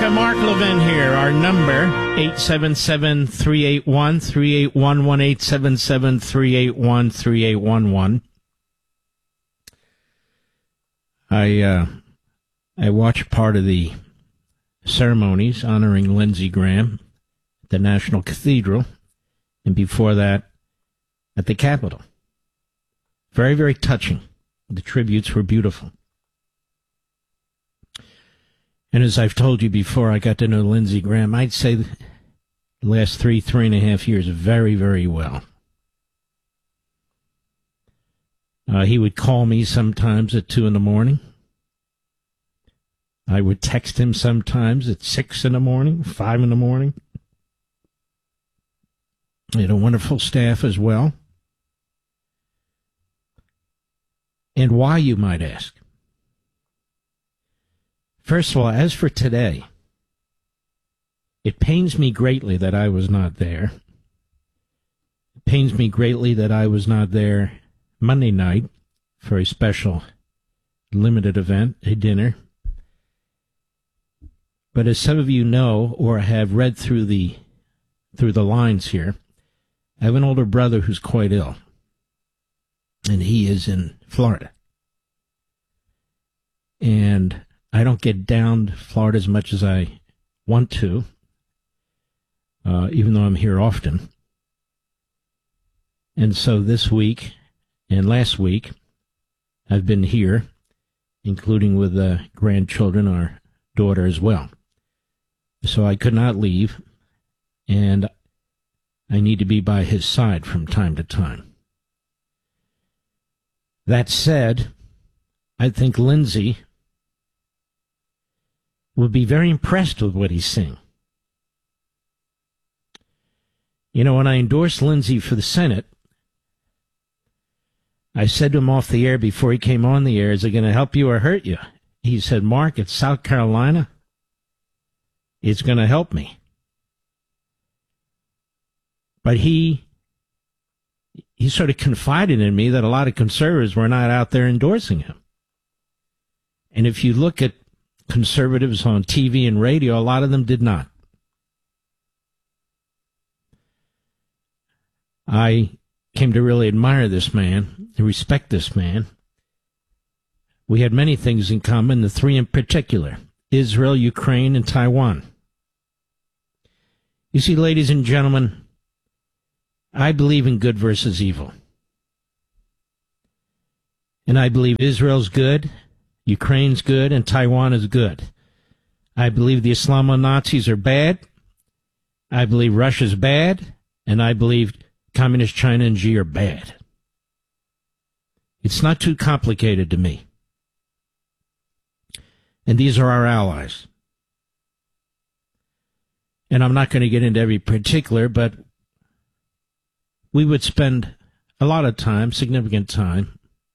Mark Levin here. Our number, 877-381-3811, 877-381-3811. I watched part of the ceremonies honoring Lindsey Graham at the National Cathedral, and before that, at the Capitol. Very, very touching. The tributes were beautiful. And as I've told you before, I got to know Lindsey Graham, I'd say the last three and a half years very, very well. He would call me sometimes at 2 in the morning. I would text him sometimes at 6 in the morning, 5 in the morning. He had a wonderful staff as well. And why, you might ask? First of all, as for today, it pains me greatly that I was not there. It pains me greatly that I was not there Monday night for a special limited event, a dinner. But as some of you know or have read through the lines here, I have an older brother who's quite ill, and he is in Florida. And I don't get down to Florida as much as I want to, even though I'm here often. And so this week and last week, I've been here, including with the grandchildren, our daughter as well. So I could not leave, and I need to be by his side from time to time. That said, I think Lindsey will be very impressed with what he's seeing. You know, when I endorsed Lindsey for the Senate, I said to him off the air before he came on the air, is it going to help you or hurt you? He said, Mark, it's South Carolina. It's going to help me. But he sort of confided in me that a lot of conservatives were not out there endorsing him. And if you look at conservatives on TV and radio, a lot of them did not. I came to really admire this man, to respect this man. We had many things in common, the three in particular: Israel, Ukraine, and Taiwan. You see, ladies and gentlemen, I believe in good versus evil. And I believe Israel's good, Ukraine's good, and Taiwan is good. I believe the Islamo-Nazis are bad. I believe Russia's bad. And I believe Communist China and Xi are bad. It's not too complicated to me. And these are our allies. And I'm not going to get into every particular, but we would spend a lot of time, significant time,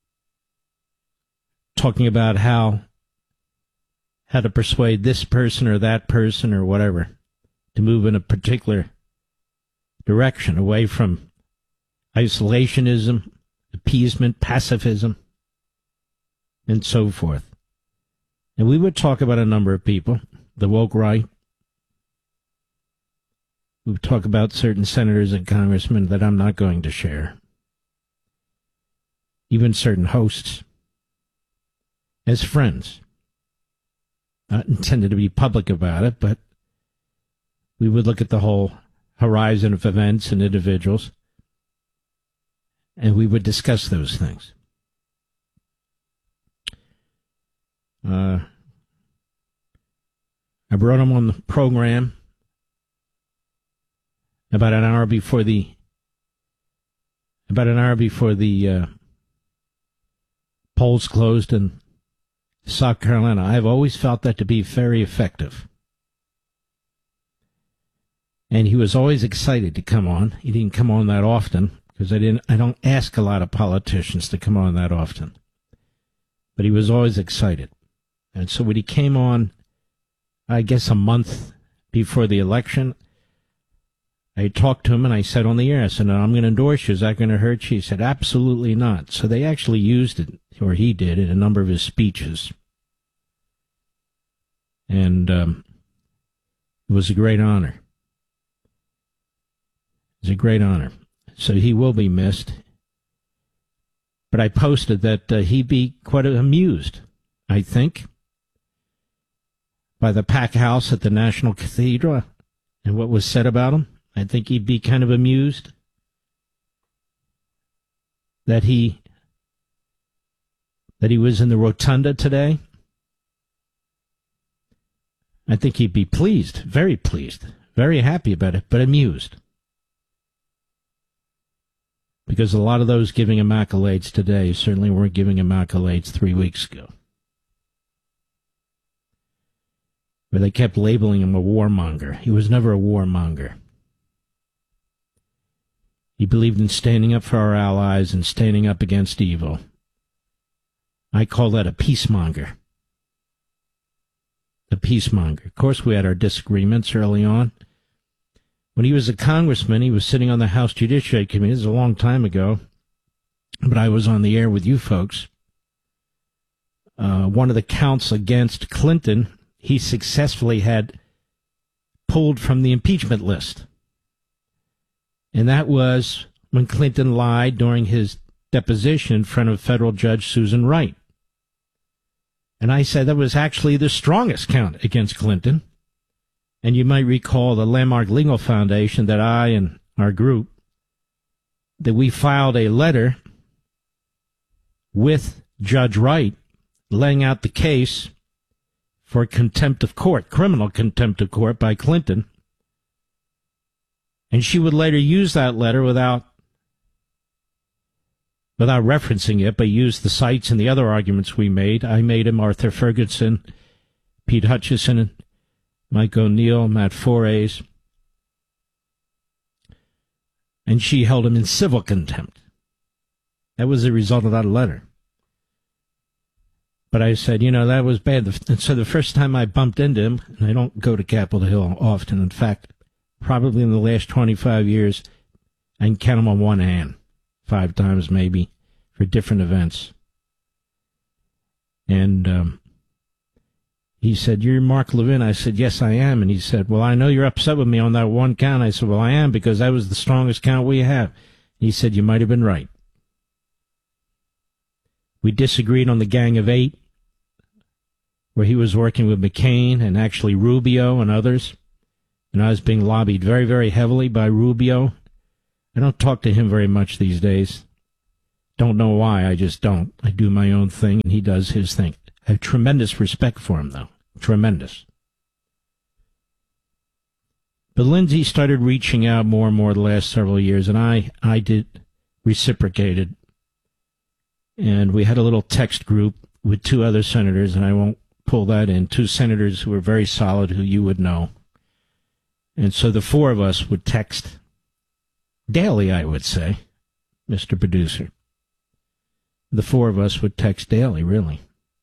talking about how to persuade this person or that person or whatever to move in a particular direction, away from isolationism, appeasement, pacifism, and so forth. And we would talk about a number of people, the woke right. We would talk about certain senators and congressmen that I'm not going to share. Even certain hosts. As friends. Not intended to be public about it, but we would look at the whole horizon of events and individuals, and we would discuss those things. I brought him on the program about an hour before the polls closed in South Carolina. I've always felt that to be very effective. And he was always excited to come on. He didn't come on that often because I don't ask a lot of politicians to come on that often. But he was always excited. And so when he came on, I guess a month before the election, I talked to him and I said on the air, I said, "No, I'm going to endorse you. Is that going to hurt you?" He said, "Absolutely not." So they actually used it, or he did, in a number of his speeches. And It was a great honor. It was a great honor. So he will be missed. But I posted that he'd be quite amused, I think, by the pack house at the National Cathedral and what was said about him. I think he'd be kind of amused that he was in the rotunda today. I think he'd be pleased, very happy about it, but amused. Because a lot of those giving him accolades today certainly weren't giving him accolades 3 weeks ago. Where they kept labeling him a warmonger. He was never a warmonger. He believed in standing up for our allies and standing up against evil. I call that a peacemonger. A peacemonger. Of course, we had our disagreements early on. When he was a congressman, he was sitting on the House Judiciary Committee. This is a long time ago, but I was on the air with you folks. One of the counts against Clinton, he successfully had pulled from the impeachment list. And that was when Clinton lied during his deposition in front of federal judge Susan Wright. And I said that was actually the strongest count against Clinton. And you might recall the Landmark Legal Foundation that I and our group, that we filed a letter with Judge Wright laying out the case for contempt of court, criminal contempt of court by Clinton. And she would later use that letter without referencing it, but use the cites and the other arguments we made. I made him, Arthur Ferguson, Pete Hutchison, Mike O'Neill, Matt Forays. And she held him in civil contempt. That was the result of that letter. But I said, that was bad. And so the first time I bumped into him, and I don't go to Capitol Hill often, in fact, probably in the last 25 years, I can count them on one hand, 5 times maybe, for different events. And he said, "You're Mark Levin." I said, "Yes, I am." And he said, "Well, I know you're upset with me on that one count." I said, "Well, I am, because that was the strongest count we have." He said, "You might have been right." We disagreed on the Gang of Eight, where he was working with McCain and actually Rubio and others. And I was being lobbied very, very heavily by Rubio. I don't talk to him very much these days. Don't know why, I just don't. I do my own thing, and he does his thing. I have tremendous respect for him, though. Tremendous. But Lindsay started reaching out more and more the last several years, and I reciprocated. And we had a little text group with 2 other senators, and I won't pull that in, 2 senators who were very solid, who you would know. And so the 4 of us would text daily, I would say, Mr. Producer. The 4 of us would text daily, really.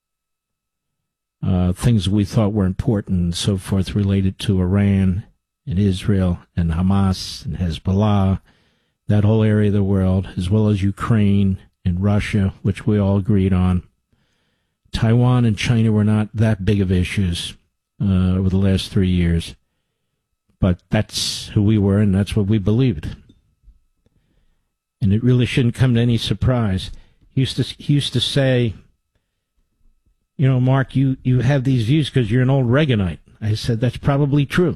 Things we thought were important and so forth related to Iran and Israel and Hamas and Hezbollah, that whole area of the world, as well as Ukraine and Russia, which we all agreed on. Taiwan and China were not that big of issues over the last 3 years. But that's who we were, and that's what we believed. And it really shouldn't come to any surprise. He used to say, "Mark, you have these views because you're an old Reaganite." I said, "That's probably true."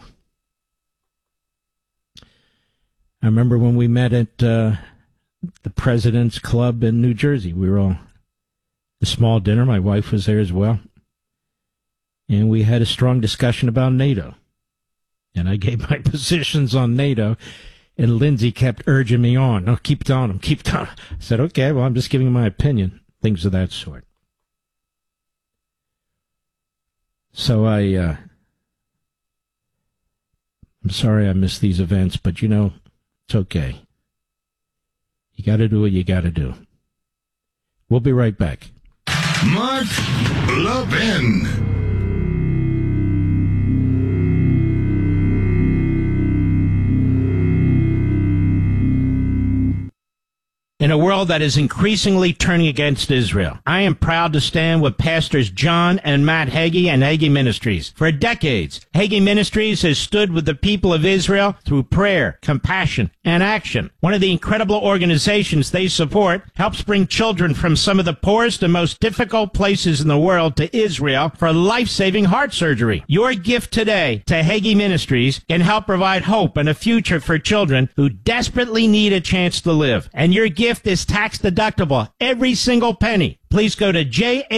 I remember when we met at the President's Club in New Jersey. We were all a small dinner. My wife was there as well. And we had a strong discussion about NATO. And I gave my positions on NATO, and Lindsay kept urging me on. "No, keep telling him, keep telling him." I said, "Okay, well, I'm just giving my opinion," things of that sort. So I'm sorry I missed these events, but it's okay. You got to do what you got to do. We'll be right back. Mark Levin. And a world that is increasingly turning against Israel. I am proud to stand with Pastors John and Matt Hagee and Hagee Ministries. For decades, Hagee Ministries has stood with the people of Israel through prayer, compassion, and action. One of the incredible organizations they support helps bring children from some of the poorest and most difficult places in the world to Israel for life-saving heart surgery. Your gift today to Hagee Ministries can help provide hope and a future for children who desperately need a chance to live. And your gift is tax deductible, every single penny. Please go to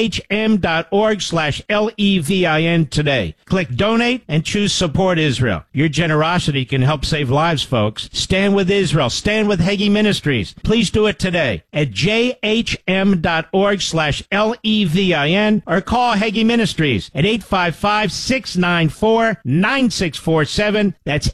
jhm.org/LEVIN today. Click donate and choose support Israel. Your generosity can help save lives, folks. Stand with Israel. Stand with Hagee Ministries. Please do it today at jhm.org/LEVIN or call Hagee Ministries at 855-694-9647. That's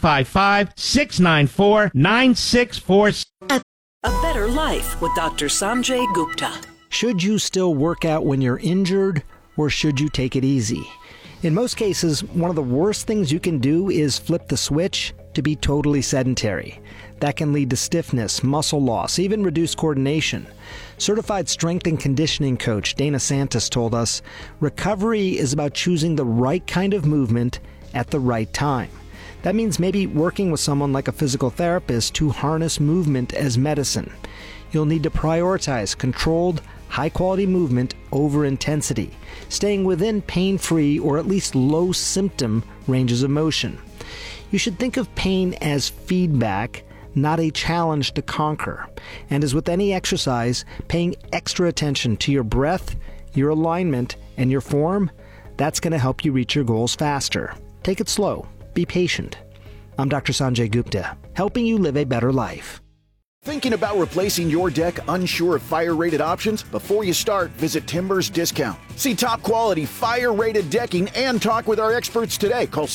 855-694-9647. A better life with Dr. Sanjay Gupta. Should you still work out when you're injured, or should you take it easy? In most cases, one of the worst things you can do is flip the switch to be totally sedentary. That can lead to stiffness, muscle loss, even reduced coordination. Certified strength and conditioning coach Dana Santos told us, recovery is about choosing the right kind of movement at the right time. That means maybe working with someone like a physical therapist to harness movement as medicine. You'll need to prioritize controlled, high-quality movement over intensity, staying within pain-free or at least low-symptom ranges of motion. You should think of pain as feedback, not a challenge to conquer. And as with any exercise, paying extra attention to your breath, your alignment, and your form, that's going to help you reach your goals faster. Take it slow. Be patient. I'm Dr. Sanjay Gupta, helping you live a better life. Thinking about replacing your deck, unsure of fire-rated options? Before you start, visit Timbers Discount. See top quality fire-rated decking and talk with our experts today. Call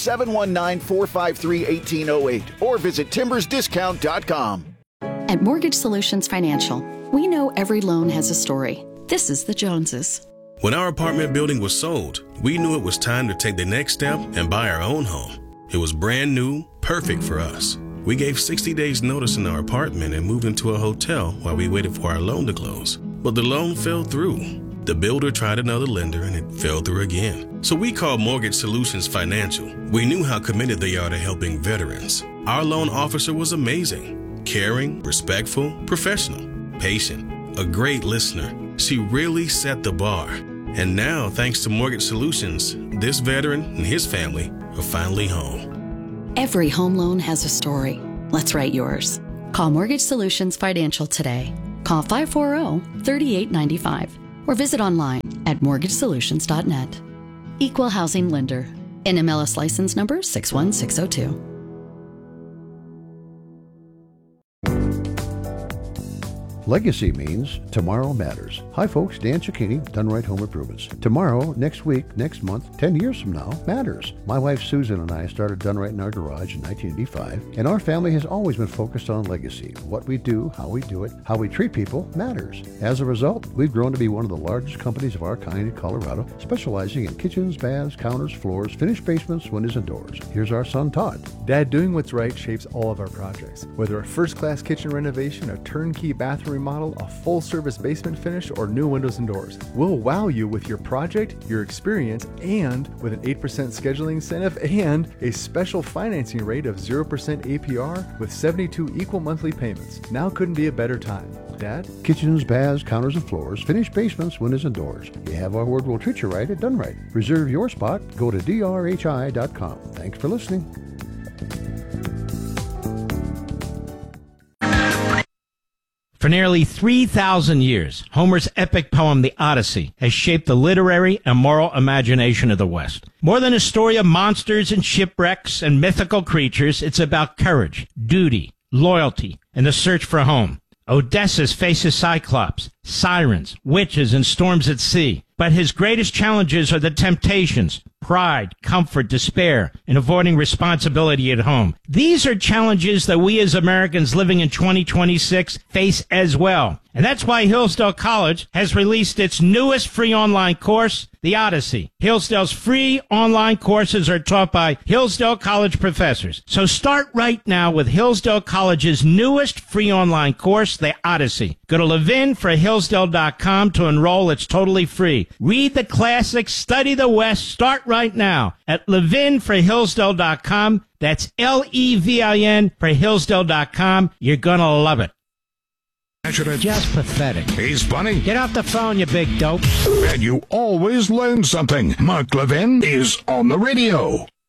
719-453-1808 or visit timbersdiscount.com. At Mortgage Solutions Financial, we know every loan has a story. This is the Joneses. When our apartment building was sold, we knew it was time to take the next step and buy our own home. It was brand new, perfect for us. We gave 60 days notice in our apartment and moved into a hotel while we waited for our loan to close. But the loan fell through. The builder tried another lender and it fell through again. So we called Mortgage Solutions Financial. We knew how committed they are to helping veterans. Our loan officer was amazing, caring, respectful, professional, patient, a great listener. She really set the bar. And now, thanks to Mortgage Solutions, this veteran and his family are finally home. Every home loan has a story. Let's write yours. Call Mortgage Solutions Financial today. Call 540-3895 or visit online at mortgagesolutions.net. Equal Housing Lender. NMLS license number 61602. Legacy means tomorrow matters. Hi folks, Dan Cicchini, Done Right Home Improvements. Tomorrow, next week, next month, 10 years from now matters. My wife Susan and I started Done Right in our garage in 1985, and our family has always been focused on legacy. What we do, how we do it, how we treat people matters. As a result, we've grown to be one of the largest companies of our kind in Colorado, specializing in kitchens, baths, counters, floors, finished basements, windows, and doors. Here's our son Todd. Dad, doing what's right shapes all of our projects. Whether a first-class kitchen renovation, a turnkey bathroom remodel, a full-service basement finish, or new windows and doors. We'll wow you with your project, your experience, and with an 8% scheduling incentive and a special financing rate of 0% APR with 72 equal monthly payments. Now couldn't be a better time. Dad? Kitchens, baths, counters, and floors, finished basements, windows, and doors. You have our word, we'll treat you right at Done Right. Reserve your spot. Go to drhi.com. Thanks for listening. For nearly 3,000 years, Homer's epic poem, The Odyssey, has shaped the literary and moral imagination of the West. More than a story of monsters and shipwrecks and mythical creatures, it's about courage, duty, loyalty, and the search for home. Odysseus faces Cyclops, sirens, witches, and storms at sea. But his greatest challenges are the temptations, pride, comfort, despair, and avoiding responsibility at home. These are challenges that we as Americans living in 2026 face as well. And that's why Hillsdale College has released its newest free online course, The Odyssey. Hillsdale's free online courses are taught by Hillsdale College professors. So start right now with Hillsdale College's newest free online course, The Odyssey. Go to levinforhillsdale.com to enroll. It's totally free. Read the classics, study the West. Start right now at levinforhillsdale.com. That's Levin for Hillsdale.com. You're going to love it. Just pathetic. He's funny. Get off the phone, you big dope. And you always learn something. Mark Levin is on the radio.